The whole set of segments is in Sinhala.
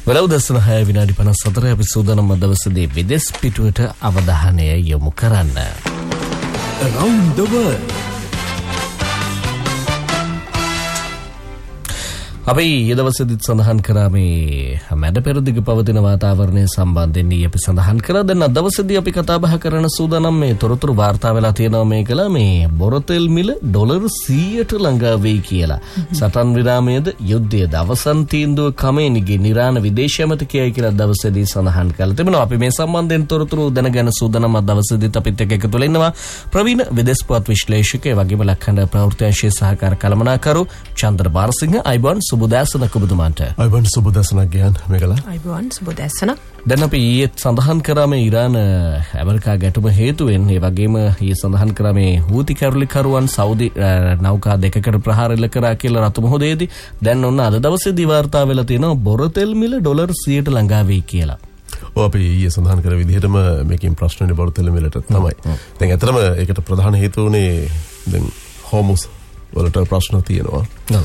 වලව් දසන 6 විනාඩි 54 අපි සූදානම් දවසේදී විදේශ පිටුවට අවධානය යොමු කරන්න. Around the world. අපි ඊ දවසේදීත් සඳහන් කරා මේ මැද පෙරදිග පවතින වාතාවරණය සම්බන්ධයෙන් අපි සඳහන් කරා. දැන් අද දවසේදී අපි කතා බහ කරන සූදානම් මේ තොරතුරු වාර්තා වෙලා තියෙනවා මේකලා මේ බොරතෙල් මිල ඩොලර් 100ට ළඟා වෙයි කියලා. සටන් විරාමයේද යුද්ධයේද අවසන් තීන්දුව කමෙනිගේ නිරාණ විදේශ ඇමතිකයයි කියලා දවසේදී සඳහන් කළා තිබෙනවා. අපි මේ සම්බන්ධයෙන් තොරතුරු දැනගෙන සූදානම් අද දවසේදීත් අපිත් එක්ක එකතු වෙලා ඉන්නවා ප්‍රවීණ විදේශ පුවත් විශ්ලේෂකයෙක් වගේම ලක්හඬ ප්‍රවෘත්ති අංශයේ සහකාර කළමනාකරු චන්ද්‍ර බාරසිංහ. අයිබෝන් සුබදෑසන ඔබතුමාට. අයිබෝන් සුබදෑසන ගියන් මේකලා. අයිබෝන් සුබදෑසන. දැන් අපි ඊයේ සඳහන් කරා මේ ඉරාන ඇමරිකා ගැටුම හේතුවෙන් ඒ වගේම ඊයේ සඳහන් කරා මේ හූති කැරලිකරුවන් සෞදි නෞකා දෙකකට ප්‍රහාර එල්ල කරා කියලා රතු මොහොතේදී දැන් ඔන්න අද දවසේදී වාර්තා වෙලා තියෙනවා බොරතෙල් මිල ඩොලර් 100ට ළඟා වෙයි කියලා. අපි ඊයේ සඳහන් කර විදිහටම මේකෙන් ප්‍රශ්නේ බොරතෙල් මිලට තමයි. දැන් ඇත්තටම ඒකට ප්‍රධාන හේතුව උනේ දැන් හෝමුස් වලට ප්‍රශ්න තියෙනවා.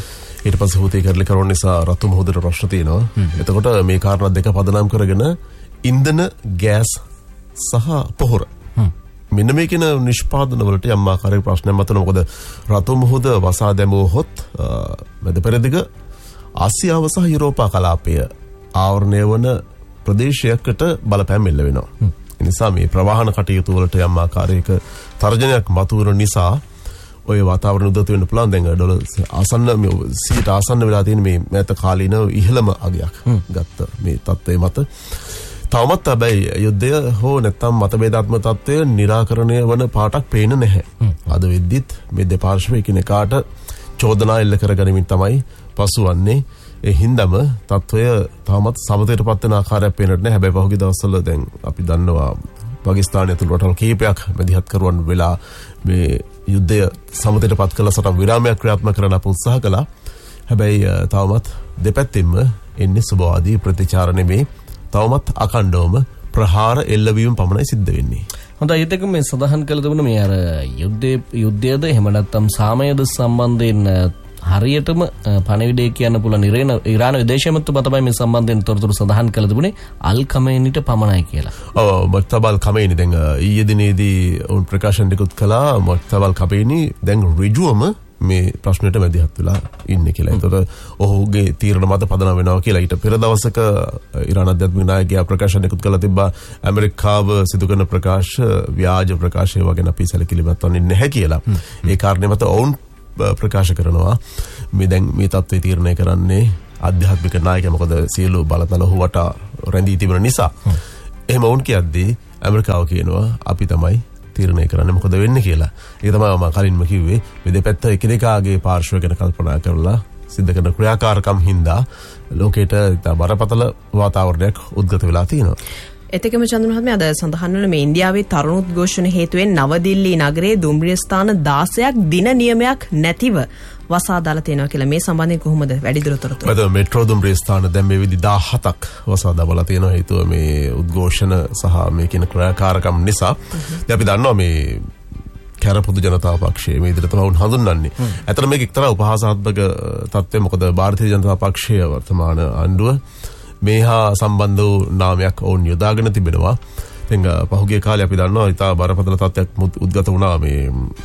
ඊට පස්සේ හූති කැරලිකරුවන් නිසා රතු මොහොතේ ප්‍රශ්න තියෙනවා. එතකොට මේ කාරණා දෙක පදනම් කරගෙන ඉන්ධන ගෑස් සහ පොහොර මෙන්න මේ කියන නිෂ්පාදන වලට යම් ආකාරයක ප්‍රශ්නයක් මතුවෙනවා. මොකද රතු මොහොත වසා දැමුවොත් මැද පෙරදිග ආසියාව සහ යුරෝපා කලාපය ආවරණය වන ප්‍රදේශයකට බලපෑම් එල්ල වෙනවා. ඒ නිසා මේ ප්‍රවාහන කටයුතු වලට යම් ආකාරයක තර්ජනයක් මතුවෙන නිසා ඔය වාතාවරණ උදතු වෙන්න පුළුවන්. දැන් ඩොලර් ආසන්න 100ට ආසන්න වෙලා තියෙන මේ මෑත කාලීන ඉහළම අගයක් ගත්ත මේ තත්ත්වය මත තවමත් හැබැයි යුද්ධය හෝ නැත්නම් මතභේදාත්මක තත්ත්වය निराකරණය වන පාටක් පේන්නේ නැහැ. අද වෙද්දිත් මේ දෙපාර්ශ්වය එකිනෙකාට චෝදනා එල්ල කරගනිමින් තමයි පසුවන්නේ. ඒ හින්දාම තත්ත්වය තවමත් සමතේටපත් වෙන ආකාරයක් පේන්නට නැහැ. හැබැයි පහුගිය දවස්වල දැන් අපි දන්නවා පාකිස්තානය ඇතුළු රටවල් කීපයක් මැදිහත් කරුවන් වෙලා මේ යුද්ධය සමතේටපත් කළ සටන් විරාමයක් ක්‍රියාත්මක කරන්න අප උත්සාහ කළා. හැබැයි තවමත් දෙපැත්තෙන්ම එන්නේ සුබවාදී ප්‍රතිචාර නෙමේ. තවමත් අකණ්ඩවම ප්‍රහාර එල්ලවීම පමණයි සිද්ධ වෙන්නේ. හොඳයි ඒක මේ සඳහන් කළ තිබුණ මේ අර යුද්ධයද එහෙම නැත්නම් සාමයද සම්බන්ධයෙන් හරියටම පණවිඩේ කියන්න පුළුවන් ඉරාන විදේශ ඇමතිතුමා තමයි මේ සම්බන්ධයෙන් තොරතුරු සඳහන් කළ තිබුණේ අල් කමේනිට පමණයි කියලා. ඔව් මොක්තබල් කමේනි දැන් ඊයේ දිනේදී උන් ප්‍රකාශන දෙකත් කළා. මොක්තබල් කමේනි දැන් ඍජුවම මේ ප්‍රශ්නෙට මැදිහත් වෙලා ඉන්නේ කියලා. ඒතකොට ඔහුගේ තීරණ මත පදනම් වෙනවා කියලා. ඊට පෙර දවසක ඉරාන අධ්‍යාත්මික 나යකයා ප්‍රකාශන දෙකත් කළා තිබ්බා ඇමරිකාව සිදු කරන ප්‍රකාශ ව්‍යාජ ප්‍රකාශය වගේ අපි සැලකිලිමත් වන්නේ නැහැ කියලා. ඒ කාරණේ මත ඔවුන් ප්‍රකාශ කරනවා මේ දැන් මේ තත්ත්වය තීරණය කරන්නේ අධ්‍යාත්මික නායකයා. මොකද සියලු බලතල ඔහු වටා රැඳී තිබෙන නිසා. එහෙම වුන් කියද්දී ඇමරිකාව කියනවා අපි තමයි තීරණය කරන්නේ මොකද වෙන්නේ කියලා. ඒක තමයි මම කලින්ම කිව්වේ. මේ දෙපැත්ත එකිනෙකාගේ පාර්ශ්ව ගැන කල්පනා කරලා සිද්ධ කරන ක්‍රියාකාරකම් හින්දා ලෝකෙට බරපතල වාතාවරණයක් උද්ගත වෙලා තියෙනවා. එතකම චන්ද්‍ර මහත්මයා අද සඳහන් වන මේ ඉන්දියාවේ තරුණ උද්ඝෝෂණ හේතුවෙන් නවදිල්ලී නගරයේ දුම්රිය ස්ථාන 16ක් දින නියමයක් නැතිව වසා දාලා තියෙනවා කියලා. මේ සම්බන්ධයෙන් කොහොමද වැඩිදුර තොරතුරු? මම මෙට්‍රෝ දුම්රිය ස්ථාන දැන් මේ විදි 17ක් වසා දාලා තියෙනවා. හේතුව මේ උද්ඝෝෂණ සහ මේ කියන ක්‍රියාකාරකම් නිසා. දැන් අපි දන්නවා මේ කැර පොදු ජනතා පක්ෂය මේ විදිහට තමයි හඳුන්වන්නේ. ඇත්තට මේක එක්තරා උපහාසාත්මක තත්ත්වයක්. මොකද ಭಾರತೀಯ ජනතා පක්ෂය වර්තමාන ආණ්ඩුව මේ හා සම්බන්ධ වූ නාමයක් ඔවුන් යොදාගෙන තිබෙනවා. දැන් පහුගිය කාලේ අපි දන්නවා ඉතා බරපතල තත්ත්වයක් උද්ගත වුණා මේ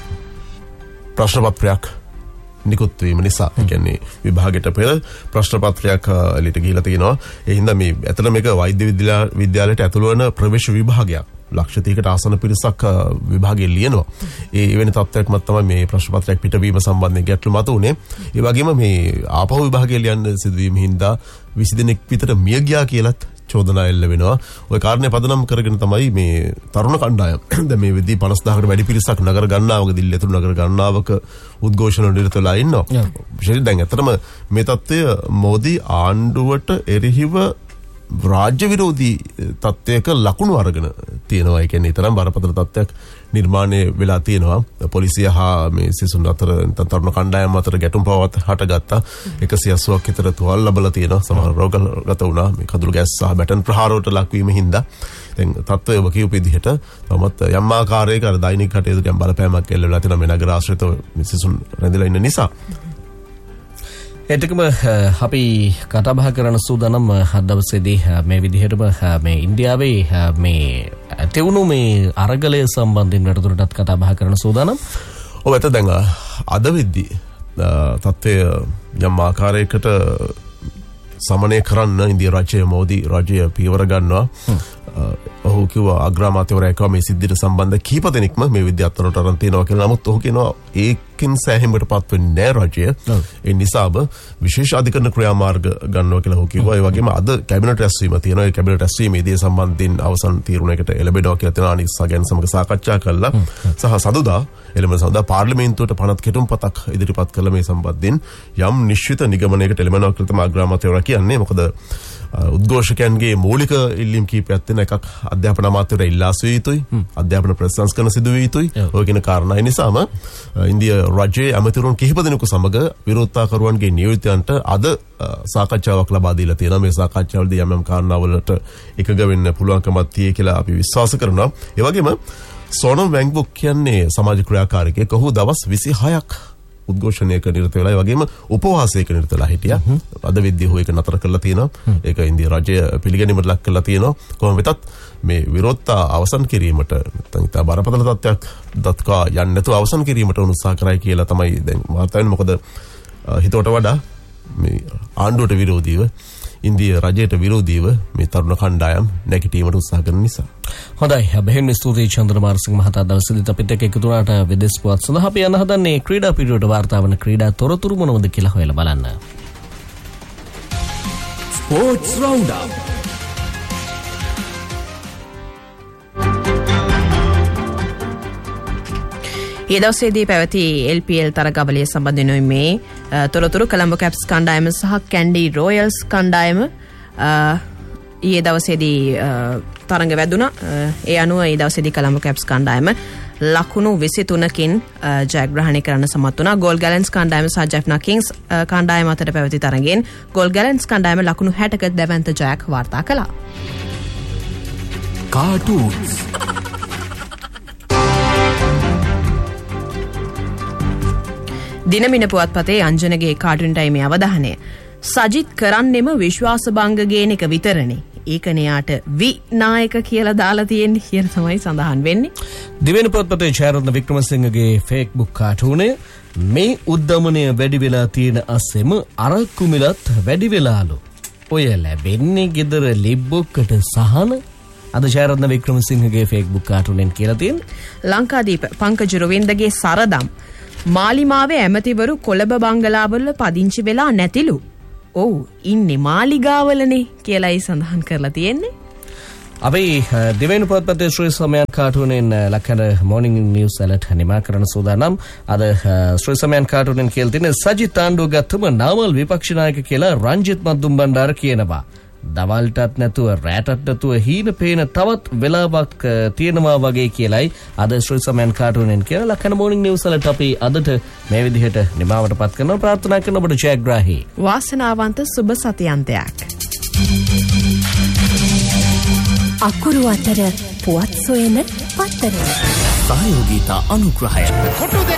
ප්‍රශ්න පත්‍රයක් නිකුත් වීම නිසා. ඒ කියන්නේ විභාගයට පෙර ප්‍රශ්න පත්‍රයක් එළියට ගිහිලා තියෙනවා. ඒ හින්දා මේ ඇත්තට මේක වෛද්‍ය විද්‍යාලයට ඇතුළු වෙන ප්‍රවේශ විභාගයක්. ලක්ෂ 30කට ආසන පිරිසක් විභාගයේ ලියනවා. ඒ වෙන තත්ත්වයක් මත තමයි මේ ප්‍රශ්න පත්‍රයක් පිටවීම සම්බන්ධයෙන් ගැටලු මතුවුනේ. ඒ වගේම මේ ආපහු විභාගයේ ලියන්න සිදුවීම හින්දා 20 දෙනෙක් විතර මිය ගියා කියලත් චෝදනා එල්ල වෙනවා. ওই කාරණේ පදනම් කරගෙන තමයි මේ තරුණ කණ්ඩායම දැන් මේ වෙද්දී 50000කට වැඩි පිරිසක් නගර ගණනාවක දිල්ලිය ඇතුළු නගර ගණනාවක උද්ඝෝෂණ නිරත වෙලා ඉන්නවා. විශේෂයෙන් දැන් ඇත්තටම මේ තත්ත්වය මෝදි ආණ්ඩුවට එරෙහිව රාජ්‍ය විරෝධී තත්ත්වයක ලකුණු අරගෙන තියෙනවා. ඒ කියන්නේ තරම් බරපතල තත්ත්වයක් නිර්මාණය වෙලා තියෙනවා. පොලිසිය හා මේ සිසුන් අතර තරුණ කණ්ඩායම් අතර ගැටුම් පවත් හටගත්තා. 180ක් විතර තුවාල ලැබලා තියෙනවා. සමහර රෝගගත වුණා. මේ කඳුළු ගෑස් සහ බැටන් ප්‍රහාරවලට ලක්වීම හින්දා දැන් තත්ත්වය ඔබ කියපු විදිහට තවමත් යම් ආකාරයක අර දෛනික කටයුතු ගැන බලපෑමක් එල්ල වෙලා තියෙනවා මේ නගර ආශ්‍රිතව සිසුන් රැඳිලා ඉන්න නිසා. එතකම අපි කතා බහ කරන සූදානම් අද දවසේදී මේ විදිහටම මේ ඉන්දියාවේ මේ ඇතිවුණු මේ අරගලය සම්බන්ධයෙන් වැඩිදුරටත් කතා බහ කරන සූදානම්. ඔව් ඇත්ත දැන් අද වෙද්දී තත්ත්වය යම් ආකාරයකට සමනය කරන්න ඉන්දියා රාජ්‍ය මෝදි රාජ්‍ය පියවර ගන්නවා. ඔහු කිව්වා අග්‍රාමාත්‍යවරයා කිව්වා මේ සිද්ධියට සම්බන්ධ කීප දෙනෙක්ම මේ විද්‍යාත්මකවට අරන් තියනවා කියලා. නමුත් ඔහු කියනවා ඒකෙන් සෑහීමකටපත් වෙන්නේ නැහැ රාජ්‍ය. ඒ නිසාම විශේෂ අධිකරණ ක්‍රියාමාර්ග ගන්නවා කියලා ඔහු කිව්වා. ඒ වගේම අද කැබිනට් රැස්වීම තියෙනවා. ඒ කැබිනට් රැස්වීමේදී සම්බන්ධයෙන් අවසන් තීරණයකට එළඹෙනවා කියලා තියෙනවා. අනිත් ගැන සමග සාකච්ඡා කළා. සහ සදුදා එළඹෙන සඳහා පාර්ලිමේන්තුවට පනත් කෙටුම්පතක් ඉදිරිපත් කළ මේ සම්බන්ධයෙන් යම් නිශ්චිත නිගමනයකට එළඹෙනවා කියලා තමයි අග්‍රාමාත්‍යවරයා කියන්නේ. මොකද උද්ඝෝෂකයන්ගේ මූලික ඉල්ලීම් කීපයක් තියෙන එකක් අධ්‍යාපන අමාත්‍යවරයා ඉල්ලා සිටිය යුතුයි. අධ්‍යාපන ප්‍රතිසංස්කරණ සිදු විය යුතුයි. ඔය කියන කාරණා නිසාම ඉන්දියා රාජ්‍යයේ අමාත්‍යවරුන් කිහිප දෙනෙකු සමග විරෝධතාකරුවන්ගේ නියෝජිතයන්ට අද සාකච්ඡාවක් ලබා දීලා තියෙනවා. මේ සාකච්ඡාවලදී යම් කාරණාවලට එකග වෙන්න පුළුවන්කමක් තියෙයි කියලා අපි විශ්වාස කරනවා. ඒ වගේම සෝනම් වැංග්බුක් කියන්නේ සමාජ ක්‍රියාකාරකයෙක්. ඔහු දවස් 26ක් උද්ඝෝෂණයක නිරත වෙලා ඒ වගේම උපවාසයක නිරත වෙලා හිටියා. අද වෙද්දී ඔහු ඒක නතර කරලා තියෙනවා. ඒක ඉන්දියා රාජ්‍ය පිළිගැනීමට ලක් කරලා තියෙනවා. කොහොම වෙතත් මේ විරෝධතා අවසන් කිරීමට නැත්නම් ඉතා බරපතල තත්ත්වයක් දක්වා යන්නේ නැතුව අවසන් කිරීමට උත්සාහ කරයි කියලා තමයි දැන් වාර්තා වෙන්නේ. මොකද හිතවට වඩා මේ ආණ්ඩුවට විරෝධීව ඉන්දියා රජයට විරෝධීව මේ තරුණ කණ්ඩායම් නැගිටීමට උත්සාහ කරන නිසා. හොඳයි බෙහෙන් ස්තුතියි චන්ද්‍රමාර්සිංහ මහතා දවසේදීත් අපිත් එක්ක එකතු වුණාට විදේශ පුවත් සඳහා අපි යන හදන්නේ ක්‍රීඩා පිටුවට වාර්තා වන ක්‍රීඩා තොරතුරු මොනවද කියලා හොයලා බලන්න. Sports round up. ඒ දවසේදී පැවති LPL තරගාවලිය සම්බන්ධයෙන් මේ තොරතුරු කොළඹ කැප්ස් කණ්ඩායම සහ කැන්ඩි රොයල්ස් කණ්ඩායම ඊයේ දවසේදී තරඟ වැදුණා. ඒ අනුව ඒ දවසේදී කොළඹ කැප්ස් කණ්ඩායම ලකුණු 23කින් ජයග්‍රහණය කරන්න සමත් වුණා. ගෝල් ගැලන්ස් කණ්ඩායම සහ ජැෆ්නා කිංස් කණ්ඩායම අතර පැවති තරඟයෙන් ගෝල් ගැලන්ස් කණ්ඩායම ලකුණු 60ක දැවැන්ත ජයක් වාර්තා කළා. කාටූන්ස් දිනමින පුවත්පතේ අංජනගේ කාටුන් ටයිමේ අවධානය. සජිත් කරන්නෙම විශ්වාසභංග ගේන එක විතරනේ. ඒකනේ යාට විනායක කියලා දාලා තියෙන්නේ කියලා තමයි සඳහන් වෙන්නේ. දිවෙන පුවත්පතේ ජයරත්න වික්‍රමසිංහගේ ෆේස්බුක් කාටුනේ මේ උද්දමනය වැඩි වෙලා තියෙන අස්සෙම අරක්කු මිලත් වැඩි වෙලාලු. ඔය ලැබෙන්නේ ගෙදර ලිබ්බොක්කට සහන. අද ජයරත්න වික්‍රමසිංහගේ ෆේස්බුක් කාටුනෙන් කියලා තියෙන්නේ. ලංකාදීප පංකජ රොවින්දගේ සරදම් මාලිමාවේ ඇමතිවරු කොළඹ බංගලාවල පදිංචි වෙලා නැතිලු. ඔව් ඉන්නේ මාලිගාවලනේ කියලායි සඳහන් කරලා තියෙන්නේ. අපි දිවෙන පුවත්පතේ ශ්‍රී සමයන් කාටුනෙන් ලක්කන මොර්නිං නිවුස් ඇලර්ට් නිමා කරන සූදානම්. අද ශ්‍රී සමයන් කාටුනෙන් කියලා තියෙන සජිත් ආණ්ඩුව ගත්තම නාමල් විපක්ෂ නායක කියලා රංජිත් මද්දුම්බණ්ඩාර කියනවා. දවල්ටත් නැතුව රැටත් නැතුව හීන පේන තවත් වෙලාවක් තියෙනවා වගේ කියලයි අද ශ්‍රී සමයන් කාටුනෙන් කියලා ලක්කන මොර්නිං නිවුස් වලට අපි අදට මේ විදිහට නිමාවටපත් කරනවා. ප්‍රාර්ථනා කරන ඔබට ජයග්‍රාහී වාසනාවන්ත සුබ සතියන්තයක්. අකුරු අතර පුවත් සොයන පත්තර සහයෝගීතා අනුග්‍රහය